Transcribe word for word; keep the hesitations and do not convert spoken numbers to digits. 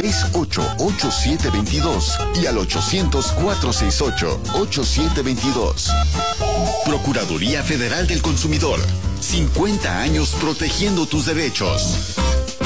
seis ocho ocho siete dos dos y al ochocientos, cuatrocientos sesenta y ocho, ochenta y siete veintidós. Procuraduría Federal del Consumidor. cincuenta años protegiendo tus derechos.